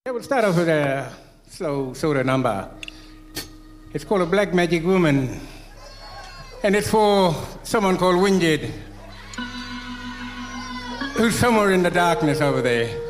I will start off with a slow soda number. It's called A Black Magic Woman, and it's for someone called Winjid, who's somewhere in the darkness over there.